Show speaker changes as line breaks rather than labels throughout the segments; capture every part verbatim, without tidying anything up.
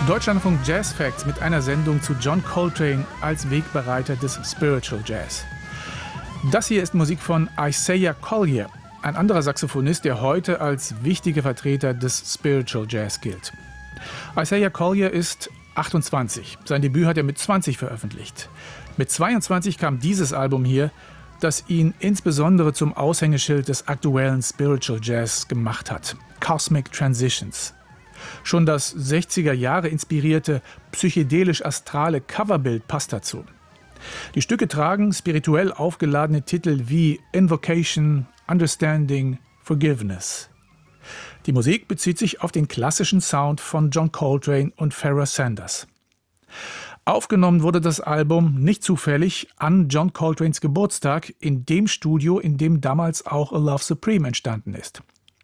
Deutschlandfunk Jazz Facts mit einer Sendung zu John Coltrane als Wegbereiter des Spiritual Jazz. Das hier ist Musik von Isaiah Collier, ein anderer Saxophonist, der heute als wichtiger Vertreter des Spiritual Jazz gilt. Isaiah Collier ist achtundzwanzig. Sein Debüt hat er mit zwanzig veröffentlicht. Mit zweiundzwanzig kam dieses Album hier, das ihn insbesondere zum Aushängeschild des aktuellen Spiritual Jazz gemacht hat: Cosmic Transitions. Schon das sechziger Jahre inspirierte, psychedelisch-astrale Coverbild passt dazu. Die Stücke tragen spirituell aufgeladene Titel wie Invocation, Understanding, Forgiveness. Die Musik bezieht sich auf den klassischen Sound von John Coltrane und Pharoah Sanders. Aufgenommen wurde das Album nicht zufällig an John Coltranes Geburtstag in dem Studio, in dem damals auch A Love Supreme entstanden ist.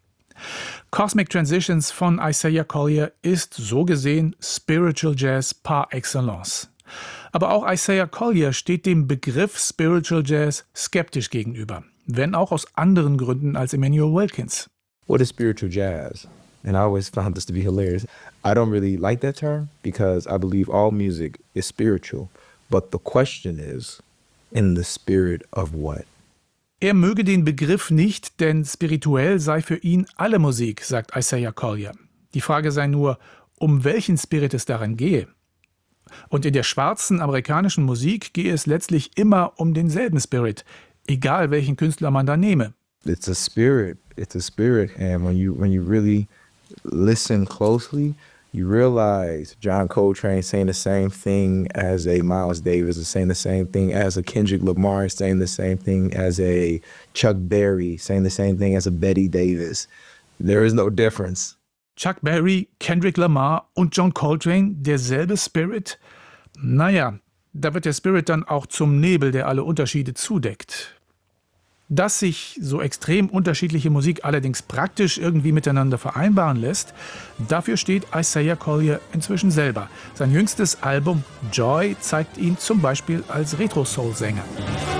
Cosmic Transitions von Isaiah Collier ist so gesehen Spiritual Jazz par excellence. Aber auch Isaiah Collier steht dem Begriff Spiritual Jazz skeptisch gegenüber, wenn auch aus anderen Gründen als Emmanuel Wilkins.
What is spiritual jazz? And I always found this to be hilarious. I don't really like that term because I believe all music is spiritual. But the question is, in the spirit of what?
Er möge den Begriff nicht, denn spirituell sei für ihn alle Musik, sagt Isaiah Collier. Die Frage sei nur, um welchen Spirit es darin gehe. Und in der schwarzen amerikanischen Musik gehe es letztlich immer um denselben Spirit, egal welchen Künstler man da nehme.
It's a spirit. It's a spirit. And when you when you really listen closely, you realize John Coltrane saying the same thing as a Miles Davis, is saying the same thing as a Kendrick Lamar, saying the same thing as a Chuck Berry, saying the same thing as a Betty Davis. There is no difference.
Chuck Berry, Kendrick Lamar und John Coltrane, derselbe Spirit? Naja, da wird der Spirit dann auch zum Nebel, der alle Unterschiede zudeckt. Dass sich so extrem unterschiedliche Musik allerdings praktisch irgendwie miteinander vereinbaren lässt, dafür steht Isaiah Collier inzwischen selber. Sein jüngstes Album Joy zeigt ihn zum Beispiel als Retro-Soul-Sänger.